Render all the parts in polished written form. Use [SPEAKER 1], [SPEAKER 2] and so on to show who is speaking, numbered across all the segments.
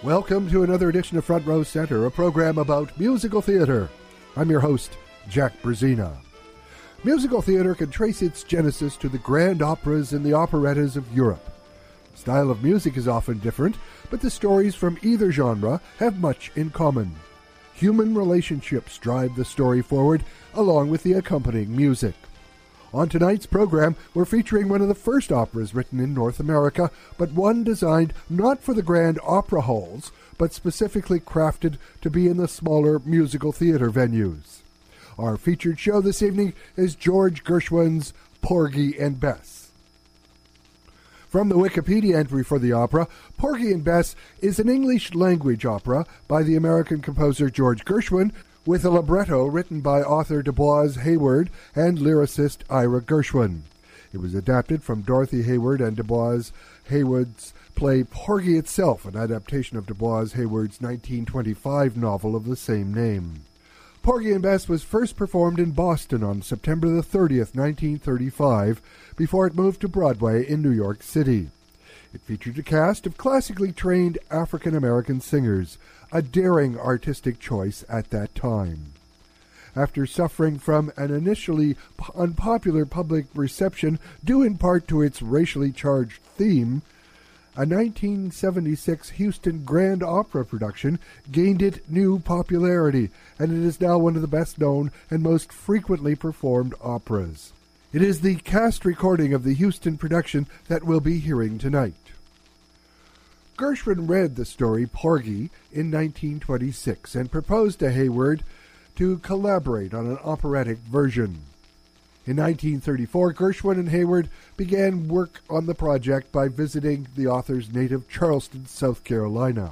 [SPEAKER 1] Welcome to another edition of Front Row Center, a program about musical theater. I'm your host, Jack Brzezina. Musical theater can trace its genesis to the grand operas and the operettas of Europe. The style of music is often different, but the stories from either genre have much in common. Human relationships drive the story forward, along with the accompanying music. On tonight's program, we're featuring one of the first operas written in North America, but one designed not for the grand opera halls, but specifically crafted to be in the smaller musical theater venues. Our featured show this evening is George Gershwin's Porgy and Bess. From the Wikipedia entry for the opera, Porgy and Bess is an English-language opera by the American composer George Gershwin, with a libretto written by author DuBois Hayward and lyricist Ira Gershwin. It was adapted from Dorothy Hayward and DuBois Hayward's play Porgy itself, an adaptation of DuBois Hayward's 1925 novel of the same name. Porgy and Bess was first performed in Boston on September the 30th, 1935, before it moved to Broadway in New York City. It featured a cast of classically trained African-American singers, a daring artistic choice at that time. After suffering from an initially unpopular public reception due in part to its racially charged theme, a 1976 Houston Grand Opera production gained it new popularity, and it is now one of the best-known and most frequently performed operas. It is the cast recording of the Houston production that we'll be hearing tonight. Gershwin read the story Porgy in 1926 and proposed to Hayward to collaborate on an operatic version. In 1934, Gershwin and Hayward began work on the project by visiting the author's native Charleston, South Carolina.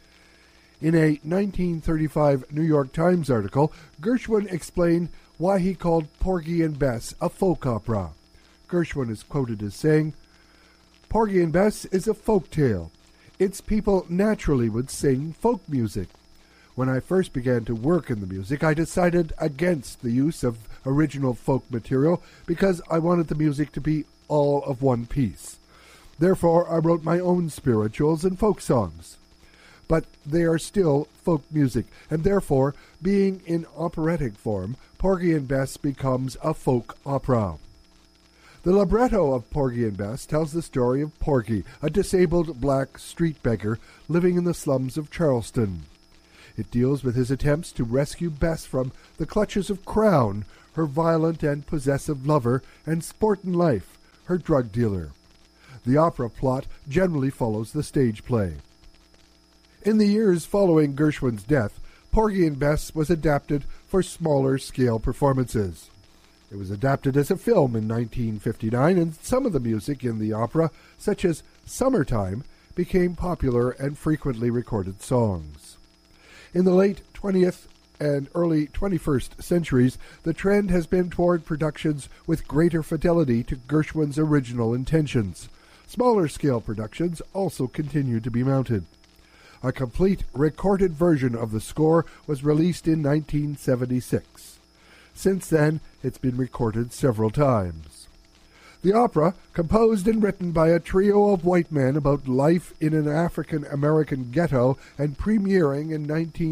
[SPEAKER 1] In a 1935 New York Times article, Gershwin explained why he called Porgy and Bess a folk opera. Gershwin is quoted as saying, "Porgy and Bess is a folk tale. Its people naturally would sing folk music. When I first began to work in the music, I decided against the use of original folk material because I wanted the music to be all of one piece. Therefore, I wrote my own spirituals and folk songs. But they are still folk music, and therefore, being in operatic form, Porgy and Bess becomes a folk opera." The libretto of Porgy and Bess tells the story of Porgy, a disabled black street beggar living in the slums of Charleston. It deals with his attempts to rescue Bess from the clutches of Crown, her violent and possessive lover, and Sportin' Life, her drug dealer. The opera plot generally follows the stage play. In the years following Gershwin's death, Porgy and Bess was adapted for smaller-scale performances. It was adapted as a film in 1959, and some of the music in the opera, such as Summertime, became popular and frequently recorded songs. In the late 20th and early 21st centuries, the trend has been toward productions with greater fidelity to Gershwin's original intentions. Smaller-scale productions also continue to be mounted. A complete recorded version of the score was released in 1976. Since then, it's been recorded several times. The opera, composed and written by a trio of white men about life in an African-American ghetto and premiering in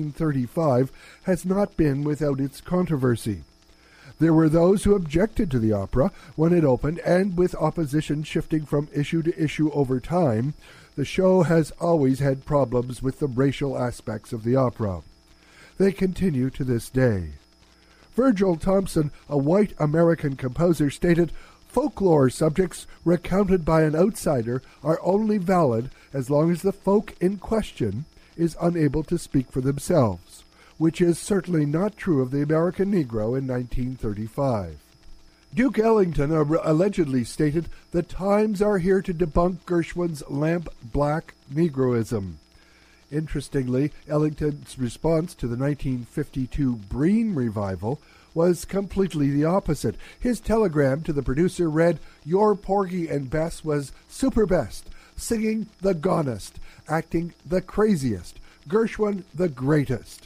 [SPEAKER 1] 1935, has not been without its controversy. There were those who objected to the opera when it opened, and with opposition shifting from issue to issue over time, the show has always had problems with the racial aspects of the opera. They continue to this day. Virgil Thompson, a white American composer, stated, "Folklore subjects recounted by an outsider are only valid as long as the folk in question is unable to speak for themselves, which is certainly not true of the American Negro in 1935. Duke Ellington allegedly stated, "The Times are here to debunk Gershwin's lamp-black Negroism." Interestingly, Ellington's response to the 1952 Breen revival was completely the opposite. His telegram to the producer read, "Your Porgy and Bess was super best, singing the gonest, acting the craziest, Gershwin the greatest."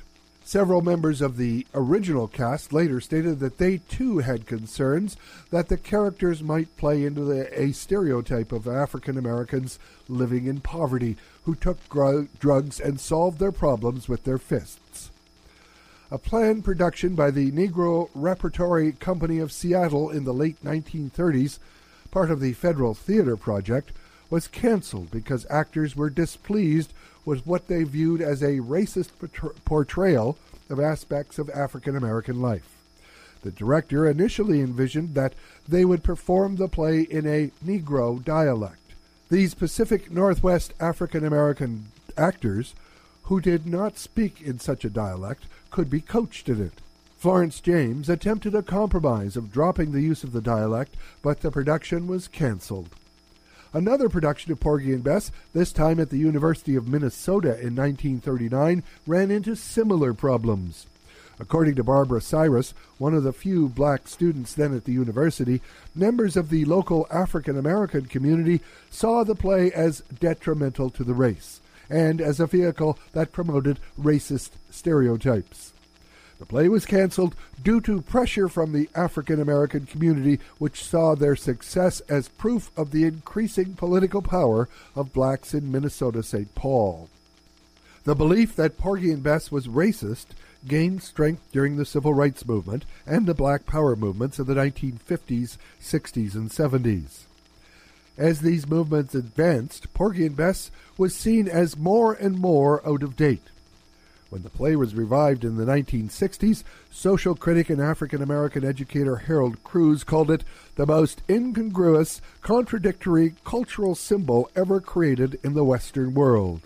[SPEAKER 1] Several members of the original cast later stated that they too had concerns that the characters might play into a stereotype of African Americans living in poverty who took drugs and solved their problems with their fists. A planned production by the Negro Repertory Company of Seattle in the late 1930s, part of the Federal Theater Project, was canceled because actors were displeased with what they viewed as a racist portrayal of aspects of African American life. The director initially envisioned that they would perform the play in a Negro dialect. These Pacific Northwest African American actors, who did not speak in such a dialect, could be coached in it. Florence James attempted a compromise of dropping the use of the dialect, but the production was canceled. Another production of Porgy and Bess, this time at the University of Minnesota in 1939, ran into similar problems. According to Barbara Cyrus, one of the few black students then at the university, members of the local African American community saw the play as detrimental to the race and as a vehicle that promoted racist stereotypes. The play was canceled due to pressure from the African American community, which saw their success as proof of the increasing political power of blacks in Minnesota-St. Paul. The belief that Porgy and Bess was racist gained strength during the Civil Rights Movement and the Black Power movements of the 1950s, 60s, and 70s. As these movements advanced, Porgy and Bess was seen as more and more out of date. When the play was revived in the 1960s, social critic and African-American educator Harold Cruse called it the most incongruous, contradictory cultural symbol ever created in the Western world.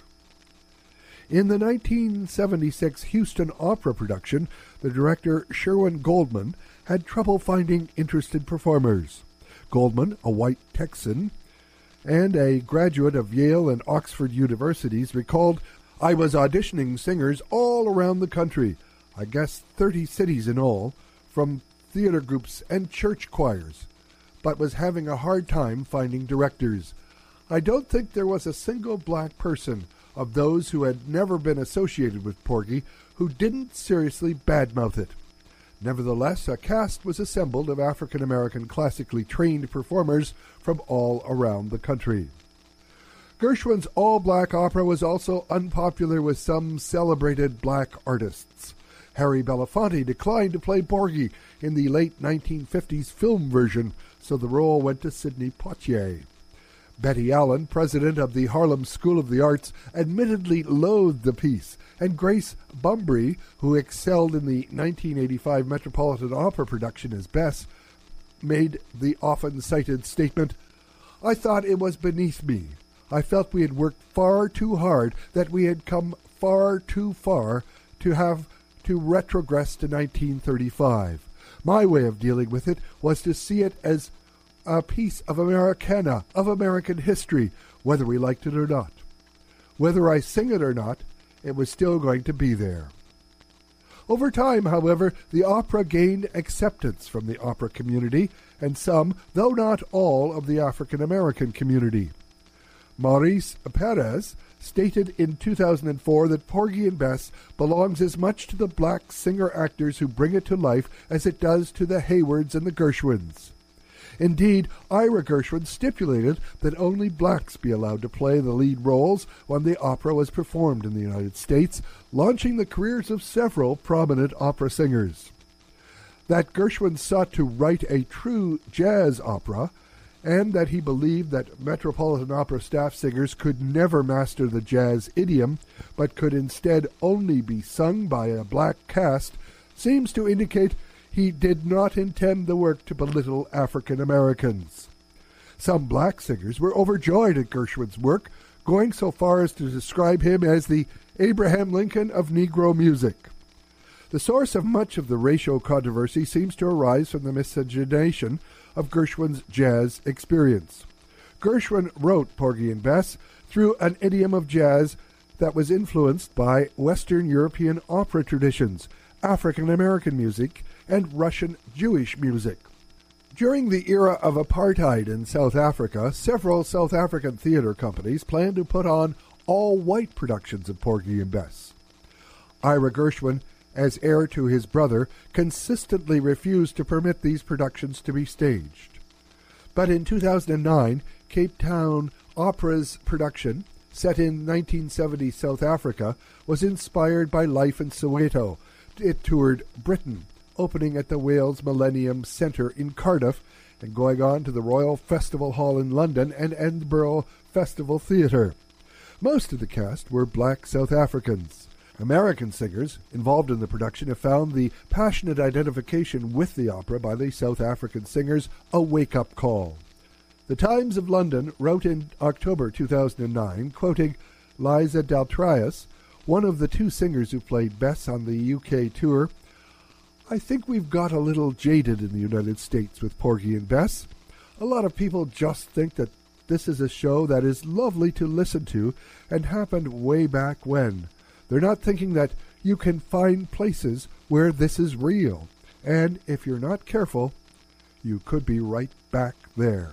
[SPEAKER 1] In the 1976 Houston Opera production, the director Sherwin Goldman had trouble finding interested performers. Goldman, a white Texan and a graduate of Yale and Oxford universities, recalled, "I was auditioning singers all around the country, I guess 30 cities in all, from theater groups and church choirs, but was having a hard time finding directors. I don't think there was a single black person of those who had never been associated with Porgy who didn't seriously badmouth it. Nevertheless, a cast was assembled of African-American classically trained performers from all around the country." Gershwin's all-black opera was also unpopular with some celebrated black artists. Harry Belafonte declined to play Porgy in the late 1950s film version, so the role went to Sidney Poitier. Betty Allen, president of the Harlem School of the Arts, admittedly loathed the piece, and Grace Bumbry, who excelled in the 1985 Metropolitan Opera production as Bess, made the often-cited statement, "I thought it was beneath me. I felt we had worked far too hard, that we had come far too far to have to retrogress to 1935. My way of dealing with it was to see it as a piece of Americana, of American history, whether we liked it or not. Whether I sing it or not, it was still going to be there." Over time, however, the opera gained acceptance from the opera community and some, though not all, of the African American community. Maurice Perez stated in 2004 that Porgy and Bess belongs as much to the black singer-actors who bring it to life as it does to the Haywards and the Gershwins. Indeed, Ira Gershwin stipulated that only blacks be allowed to play the lead roles when the opera was performed in the United States, launching the careers of several prominent opera singers. That Gershwin sought to write a true jazz opera, and that he believed that Metropolitan Opera staff singers could never master the jazz idiom, but could instead only be sung by a black cast, seems to indicate he did not intend the work to belittle African Americans. Some black singers were overjoyed at Gershwin's work, going so far as to describe him as the Abraham Lincoln of Negro music. The source of much of the racial controversy seems to arise from the miscegenation of Gershwin's jazz experience. Gershwin wrote Porgy and Bess through an idiom of jazz that was influenced by Western European opera traditions, African American music, and Russian Jewish music. During the era of apartheid in South Africa, several South African theater companies planned to put on all-white productions of Porgy and Bess. Ira Gershwin as heir to his brother, consistently refused to permit these productions to be staged. But in 2009, Cape Town Opera's production, set in 1970 South Africa, was inspired by life in Soweto. It toured Britain, opening at the Wales Millennium Centre in Cardiff and going on to the Royal Festival Hall in London and Edinburgh Festival Theatre. Most of the cast were black South Africans. American singers involved in the production have found the passionate identification with the opera by the South African singers a wake-up call. The Times of London wrote in October 2009, quoting Liza Daltrias, one of the two singers who played Bess on the UK tour, "I think we've got a little jaded in the United States with Porgy and Bess. A lot of people just think that this is a show that is lovely to listen to and happened way back when. They're not thinking that you can find places where this is real. And if you're not careful, you could be right back there."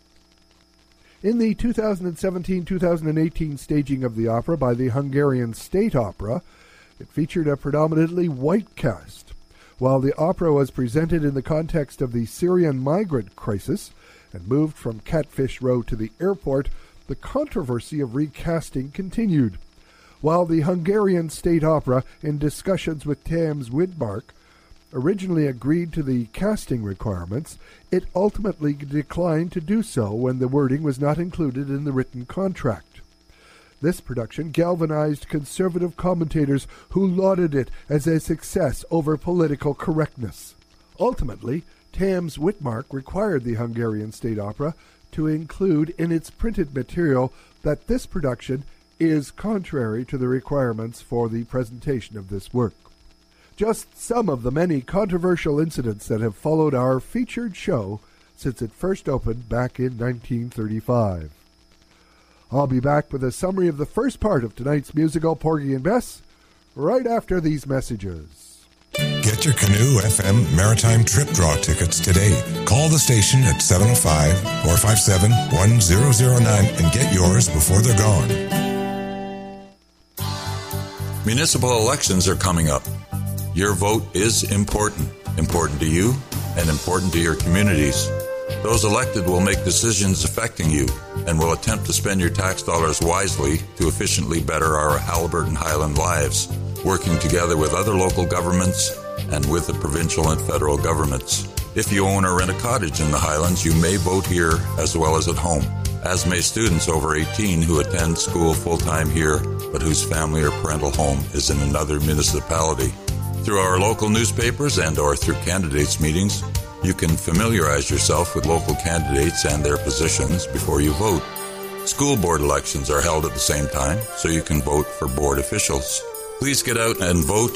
[SPEAKER 1] In the 2017-2018 staging of the opera by the Hungarian State Opera, it featured a predominantly white cast. While the opera was presented in the context of the Syrian migrant crisis and moved from Catfish Row to the airport, the controversy of recasting continued. While the Hungarian State Opera, in discussions with Tams Widmark, originally agreed to the casting requirements, it ultimately declined to do so when the wording was not included in the written contract. This production galvanized conservative commentators who lauded it as a success over political correctness. Ultimately, Tams Widmark required the Hungarian State Opera to include in its printed material that this production is contrary to the requirements for the presentation of this work. Just some of the many controversial incidents that have followed our featured show since it first opened back in 1935. I'll be back with a summary of the first part of tonight's musical Porgy and Bess right after these messages.
[SPEAKER 2] Get your Canoe FM Maritime Trip Draw tickets today. Call the station at 705-457-1009 and get yours before they're gone.
[SPEAKER 3] Municipal elections are coming up. Your vote is important to you and important to your communities. Those elected will make decisions affecting you and will attempt to spend your tax dollars wisely to efficiently better our Haliburton Highland lives, working together with other local governments and with the provincial and federal governments. If you own or rent a cottage in the Highlands, you may vote here as well as at home, as may students over 18 who attend school full-time here but whose family or parental home is in another municipality. Through our local newspapers and or through candidates' meetings, you can familiarize yourself with local candidates and their positions before you vote. School board elections are held at the same time, so you can vote for board officials. Please get out and vote.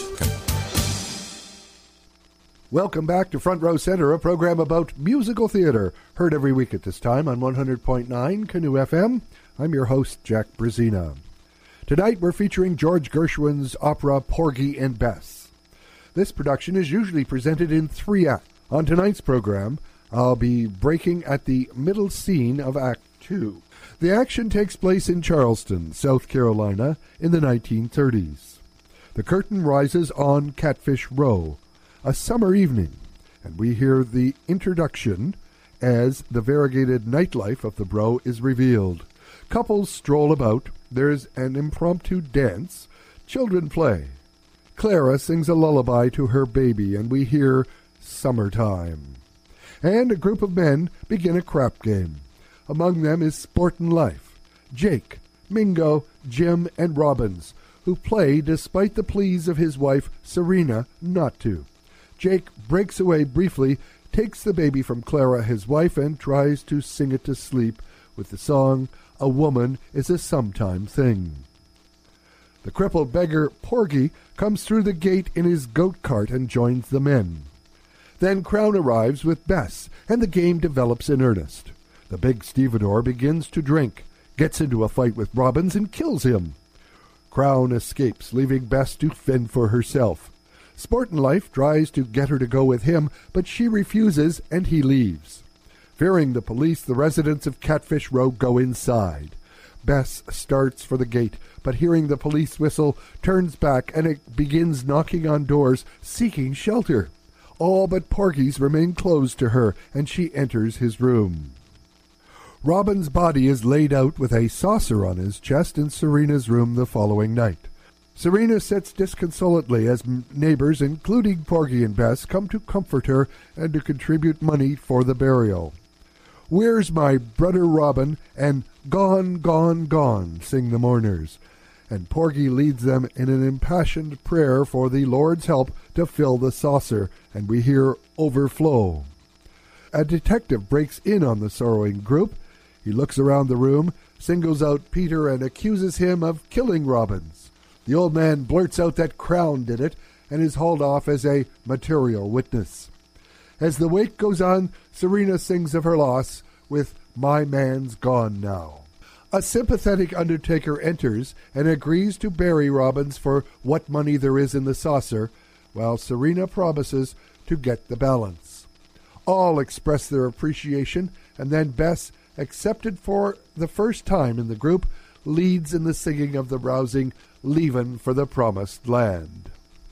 [SPEAKER 1] Welcome back to Front Row Center, a program about musical theater, heard every week at this time on 100.9 Canoe FM. I'm your host, Jack Brzezina. Tonight we're featuring George Gershwin's opera Porgy and Bess. This production is usually presented in 3 acts. On tonight's program, I'll be breaking at the middle scene of Act 2. The action takes place in Charleston, South Carolina, in the 1930s. The curtain rises on Catfish Row, a summer evening, and we hear the introduction as the variegated nightlife of the Bro is revealed. Couples stroll about, there's an impromptu dance, children play. Clara sings a lullaby to her baby, and we hear Summertime. And a group of men begin a crap game. Among them is Sportin' Life, Jake, Mingo, Jim, and Robbins, who play despite the pleas of his wife, Serena, not to. Jake breaks away briefly, takes the baby from Clara, his wife, and tries to sing it to sleep with the song, A Woman is a Sometime Thing. The crippled beggar, Porgy, comes through the gate in his goat cart and joins the men. Then Crown arrives with Bess, and the game develops in earnest. The big stevedore begins to drink, gets into a fight with Robbins, and kills him. Crown escapes, leaving Bess to fend for herself. Sportin' Life tries to get her to go with him, but she refuses, and he leaves. Fearing the police, the residents of Catfish Row go inside. Bess starts for the gate, but hearing the police whistle, turns back and it begins knocking on doors, seeking shelter. All but Porgy's remain closed to her, and she enters his room. Robin's body is laid out with a saucer on his chest in Serena's room the following night. Serena sits disconsolately as neighbors, including Porgy and Bess, come to comfort her and to contribute money for the burial. "Where's my brother Robin?" and "Gone, gone, gone," sing the mourners, and Porgy leads them in an impassioned prayer for the Lord's help to fill the saucer, and we hear "overflow." A detective breaks in on the sorrowing group. He looks around the room, singles out Peter, and accuses him of killing Robbins. The old man blurts out that Crown did it, and is hauled off as a material witness. As the wake goes on, Serena sings of her loss with "My man's gone now." A sympathetic undertaker enters and agrees to bury Robbins for what money there is in the saucer, while Serena promises to get the balance. All express their appreciation, and then Bess, accepted for the first time in the group, leads in the singing of the rousing "Leavin' for the Promised Land."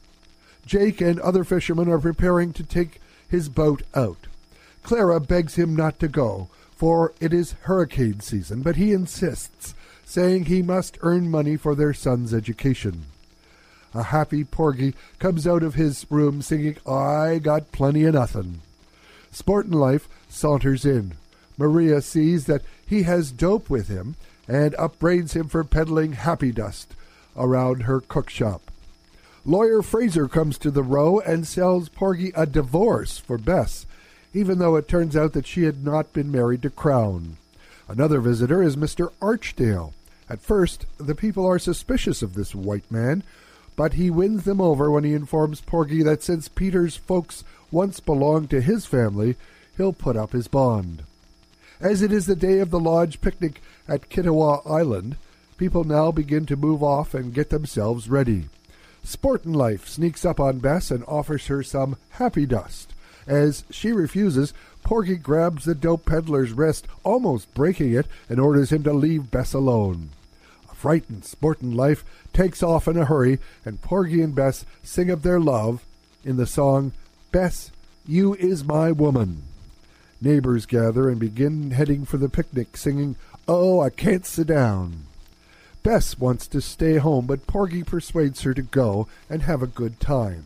[SPEAKER 1] Jake and other fishermen are preparing to take his boat out. Clara begs him not to go, for it is hurricane season, but he insists, saying he must earn money for their son's education. A happy Porgy comes out of his room singing "I Got Plenty of Nothin'." Sportin' Life saunters in. Maria sees that he has dope with him and upbraids him for peddling happy dust around her cook shop. Lawyer Fraser comes to the row and sells Porgy a divorce for Bess, even though it turns out that she had not been married to Crown. Another visitor is Mr. Archdale. At first, the people are suspicious of this white man, but he wins them over when he informs Porgy that since Peter's folks once belonged to his family, he'll put up his bond. As it is the day of the lodge picnic at Kittiwah Island, people now begin to move off and get themselves ready. Sportin' Life sneaks up on Bess and offers her some happy dust. As she refuses, Porgy grabs the dope peddler's wrist, almost breaking it, and orders him to leave Bess alone. A frightened Sportin' Life takes off in a hurry, and Porgy and Bess sing of their love in the song "Bess, You Is My Woman." Neighbors gather and begin heading for the picnic, singing "Oh, I Can't Sit Down." Bess wants to stay home, but Porgy persuades her to go and have a good time.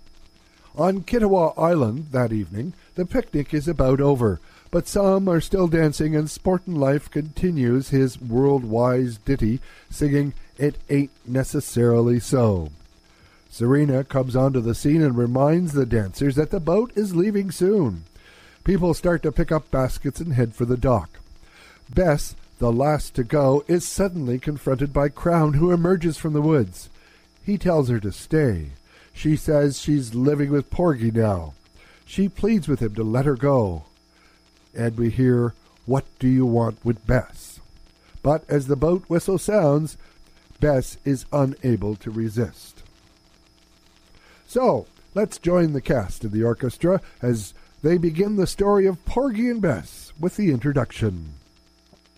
[SPEAKER 1] On Kittiwah Island that evening, the picnic is about over, but some are still dancing, and Sportin' Life continues his world-wise ditty, singing "It Ain't Necessarily So." Serena comes onto the scene and reminds the dancers that the boat is leaving soon. People start to pick up baskets and head for the dock. Bess, the last to go, is suddenly confronted by Crown, who emerges from the woods. He tells her to stay. She says she's living with Porgy now. She pleads with him to let her go. And we hear, "What do you want with Bess?" But as the boat whistle sounds, Bess is unable to resist. So, let's join the cast of the orchestra as they begin the story of Porgy and Bess with the introduction.